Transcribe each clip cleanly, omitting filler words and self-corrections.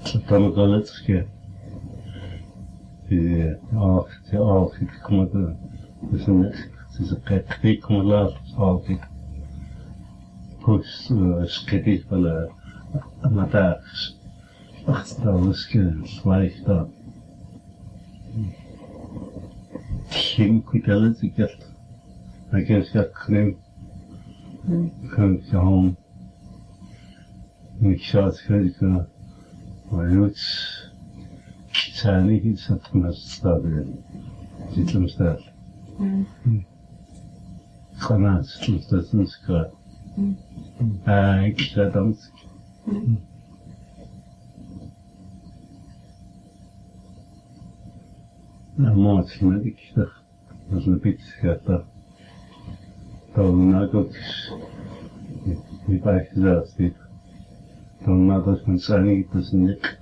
Dan kan het ske. Die altijd komt er. Dus een kijk komt laat altijd. Pues skedi wel maar ach dat is gelijk dat. Geen kwitelen te get. Ik heb het krim. Kan gaan. Ik zou het kunnen. Maar nu zijn niet iets dat me staat. Zit hem staat. Granaat, dat is een schaar. Ik zei dan. Nou, mooi, maar ik dacht, dat is een beetje schaar. Dan nou ook niet bij gezegd heeft. Dan nou dat men zijn niet, dat is niet.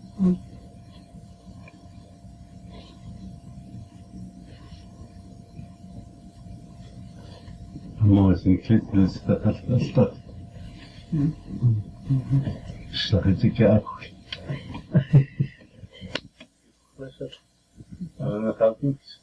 Mooi is een klip, dus dat is dat. Slag het ik ook. Dat gaat niet.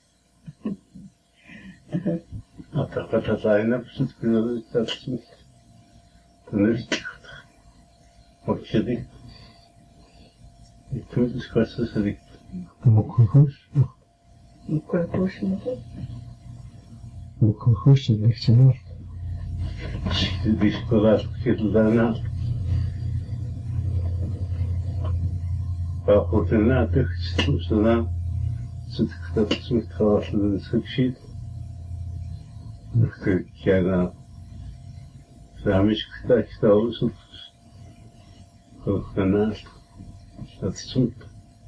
Dat dat zijn, dat kunnen dat niet. Dan is het goed. Wat je dicht. Ik doe het kwestie zo dicht. Mokogoes? Mokogoes met het? Mokogoes is echt zo. Die spullen zitten daarna. Maar goed, daarna dus daarna zit ik dat met glas in het schiet. Dan kijk jij naar. Daarom is ik dat alles op. Ook daarnaast. Dat is goed.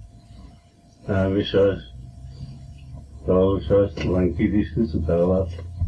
Daarom is het. Zo is het lang die is het daar laat.